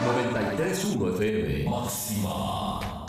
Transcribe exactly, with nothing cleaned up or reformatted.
noventa y tres punto uno F M. Máxima.